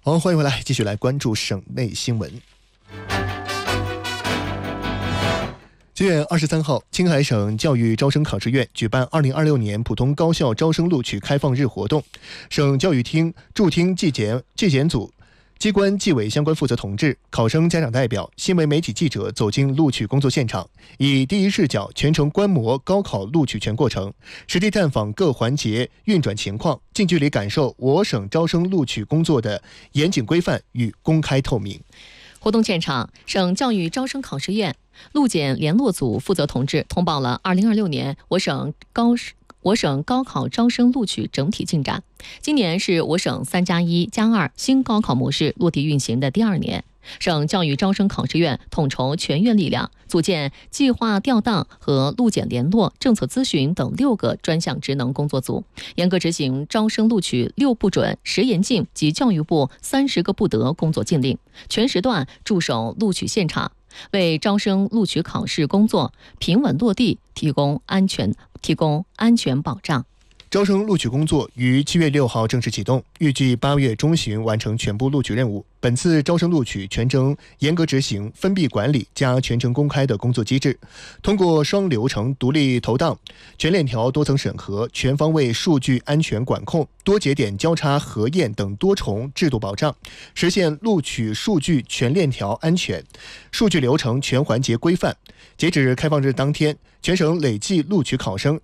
好，欢迎回来，继续来关注省内新闻。7月23号，青海省教育招生考试院举办2026年普通高校招生录取开放日活动。省教育厅驻厅纪检组机关纪委相关负责同志、考生家长代表、新闻媒体记者走进录取工作现场，以第一视角全程观摩高考录取全过程，实地探访各环节运转情况，近距离感受我省招生录取工作的严谨规范与公开透明。 活动现场，省教育招生考试院录检联络组负责同志通报了2026年我省高考招生录取整体进展。今年是我省3+1+2新高考模式落地运行的第2年。省教育招生考试院统筹全院力量，组建计划调档和录检联络、政策咨询等6个专项职能工作组，严格执行招生录取6不准、10严禁及教育部30个不得工作禁令，全时段驻守录取现场，为招生录取考试工作平稳落地提供安全保障。 招生录取工作于7月6号正式启动，预计8月中旬完成全部录取任务。本次招生录取全程严格执行分闭管理加全程公开的工作机制，通过双流程独立投档、全链条多层审核、全方位数据安全管控、多节点交叉核验等多重制度保障，实现录取数据全链条安全、数据流程全环节规范。截止开放日当天，全省累计录取考生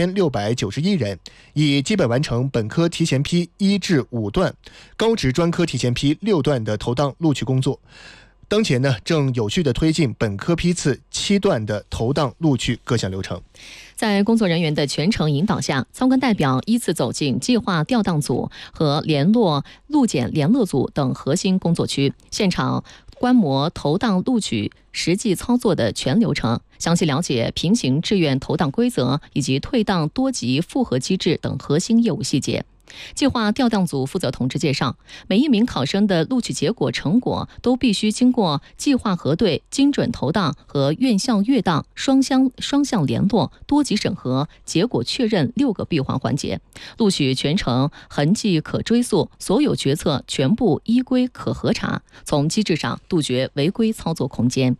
9691人，已基本完成本科提前批1至5段、高职专科提前批6段的投档录取工作。当前正有序地推进本科批次7段的投档录取各项流程。 在工作人员的全程引导下，参观代表依次走进计划调档组和联络录检联络组等核心工作区，现场观摩投档录取实际操作的全流程，详细了解平行志愿投档规则以及退档多级复核机制等核心业务细节。计划调档组负责同志介绍，每一名考生的录取结果成果都必须经过计划核对、精准投档和院校阅档、双向联络、多级审核、结果确认6个闭环环节。录取全程痕迹可追溯，所有决策全部依规可核查，从机制上杜绝违规操作空间。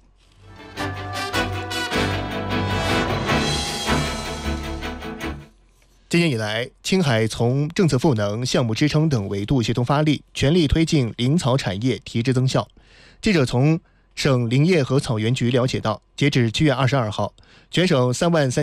今年以来，青海从政策赋能、项目支撑等维度协同发力，全力推进林草产业提质增效。记者从省林业和草原局了解到，截至7月22号，全省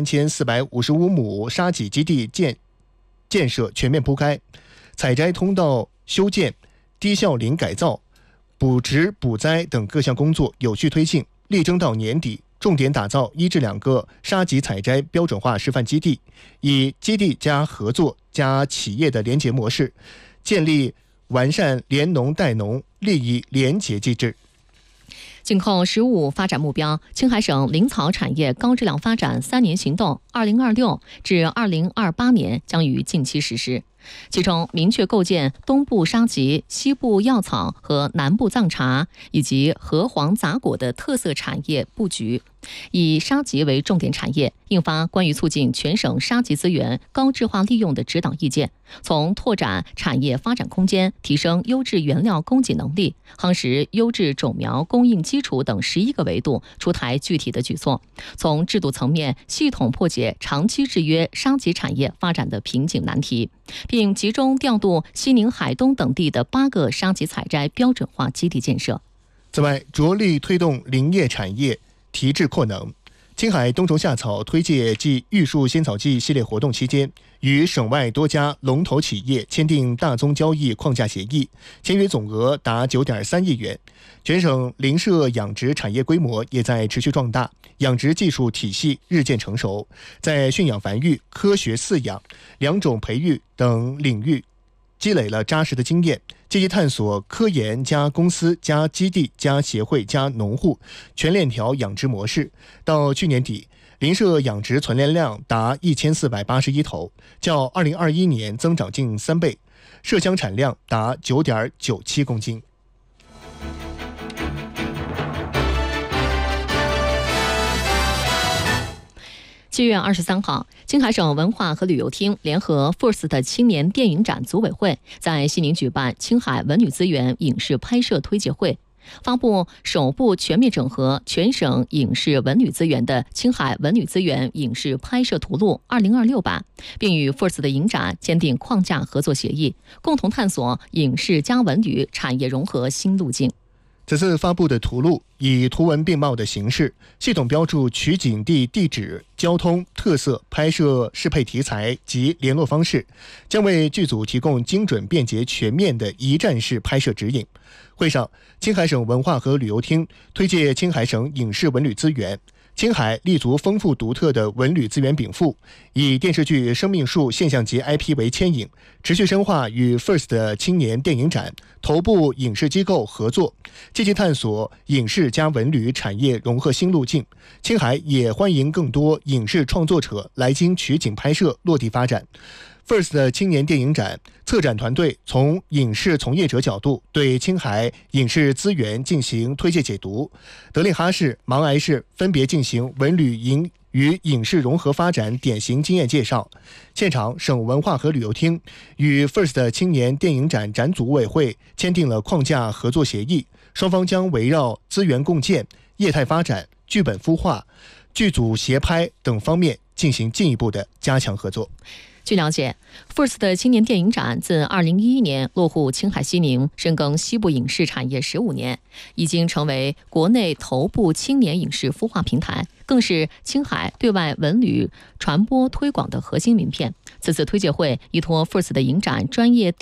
33455亩沙棘基地建设全面铺开，采摘通道修建、低效林改造、补植补栽等各项工作有序推进，力争到年底重点打造1至2个沙棘采摘标准化示范基地，以基地加合作加企业的联结模式，建立完善联农带农利益联结机制。 今后15发展目标，青海省林草产业高质量发展3年行动2026至2028年将于近期实施。其中明确构建东部沙棘、西部药草和南部藏茶以及禾黄杂果的特色产业布局，以沙棘为重点产业，印发关于促进全省沙棘资源高质化利用的指导意见，从拓展产业发展空间、提升优质原料供给能力、夯实优质种苗供应基础等11个维度出台具体的举措，从制度层面系统破解长期制约沙棘产业发展的瓶颈难题，并集中调度西宁、海东等地的8个沙棘采摘标准化基地建设。 此外，着力推动林业产业提质扩能。青海冬虫夏草推介暨玉树仙草季系列活动期间，与省外多家龙头企业签订大宗交易框架协议，签约总额达9.3亿元。全省林舍养殖产业规模也在持续壮大，养殖技术体系日渐成熟，在驯养繁育、科学饲养、良种培育等领域积累了扎实的经验，积极探索科研加公司加基地加协会加农户全链条养殖模式。到去年底，林舍养殖存栏量达1481头，较2021年增长近3倍，麝香产量达9.97公斤。 7月23号，青海省文化和旅游厅联合 FIRST 青年电影展组委会在西宁举办青海文旅资源影视拍摄推介会，发布首部全面整合全省影视文旅资源的青海文旅资源影视拍摄图录2026版，并与 FIRST 的影展签订框架合作协议，共同探索影视加文旅产业融合新路径。 此次发布的图录以图文并茂的形式，系统标注取景地地址、交通、特色、拍摄适配题材及联络方式，将为剧组提供精准、便捷、全面的一站式拍摄指引。会上，青海省文化和旅游厅推介青海省影视文旅资源。青海立足丰富独特的文旅资源禀赋，以电视剧《生命树》现象级 IP 为牵引，持续深化与 FIRST 青年电影展头部影视机构合作，积极探索影视加文旅产业融合新路径。青海也欢迎更多影视创作者来京取景拍摄、落地发展。FIRST 青年电影展策展团队从影视从业者角度对青海影视资源进行推介解读，德令哈市、芒崖市分别进行文旅与影视融合发展典型经验介绍。现场，省文化和旅游厅与 FIRST 青年电影展展组委会签订了框架合作协议，双方将围绕资源共建、业态发展、剧本孵化、剧组协拍等方面进行进一步的加强合作。 据了解 ，FIRST 青年电影展自2011年落户青海西宁，深耕西部影视产业15年，已经成为国内头部青年影视孵化平台，更是青海对外文旅传播推广的核心名片。此次推介会依托 FIRST 的影展专业